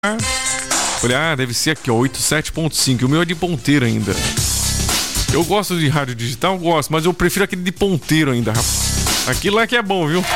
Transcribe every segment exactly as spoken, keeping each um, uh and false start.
Falei, ah, deve ser aqui, ó, oitenta e sete ponto cinco. O meu é de ponteiro ainda. Eu gosto de rádio digital, gosto, mas eu prefiro aquele de ponteiro ainda, rapaz. Aquilo lá que é bom, viu?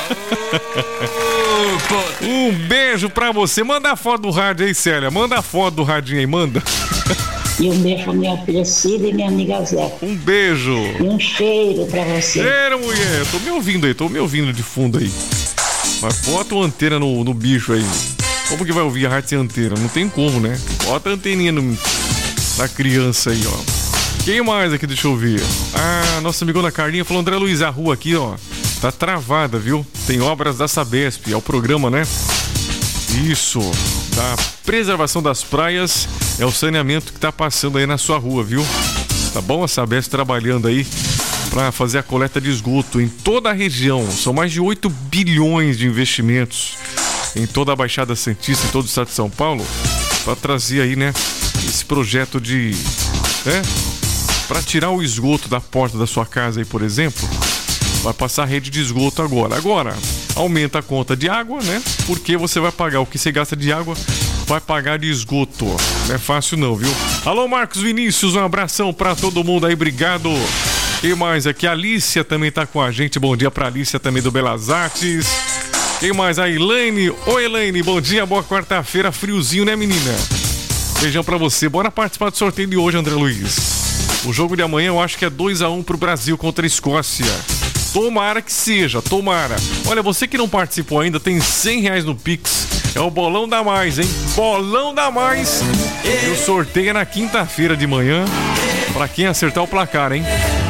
Um beijo pra você. Manda a foto do rádio aí, Célia. Manda a foto do radinho aí, manda. E um beijo pra minha filha Cida e minha amiga Zé. Um beijo. E um cheiro pra você. Cheiro, mulher. Tô me ouvindo aí, tô me ouvindo de fundo aí. Mas bota uma antena no, no bicho aí. Como que vai ouvir a rádio sem antena? Não tem como, né? Bota a anteninha no, na criança aí, ó. Quem mais aqui? Deixa eu ver. Ah, nossa amigona Carlinha falou, André Luiz, a rua aqui, ó, tá travada, viu? Tem obras da Sabesp, é o programa, né? Isso, da preservação das praias, é o saneamento que tá passando aí na sua rua, viu? Tá bom? A Sabesp trabalhando aí para fazer a coleta de esgoto em toda a região. São mais de oito bilhões de investimentos em toda a Baixada Santista, em todo o estado de São Paulo, para trazer aí, né, esse projeto de... né? Para tirar o esgoto da porta da sua casa aí, por exemplo, vai passar a rede de esgoto agora. Agora, aumenta a conta de água, né? Porque você vai pagar o que você gasta de água, vai pagar de esgoto. Não é fácil não, viu? Alô, Marcos Vinícius, um abração para todo mundo aí, obrigado. Quem mais aqui? A Alícia também tá com a gente. Bom dia pra Alícia também do Belas Artes. Quem mais? A Elaine. Oi, Elaine, bom dia, boa quarta-feira, friozinho, né, menina? Beijão pra você. Bora participar do sorteio de hoje, André Luiz. O jogo de amanhã eu acho que é dois a um pro Brasil contra a Escócia. Tomara que seja, tomara. Olha, você que não participou ainda, tem cem reais no Pix. É o Bolão da Mais, hein? Bolão da Mais. E o sorteio é na quinta-feira de manhã. Pra quem acertar o placar, hein?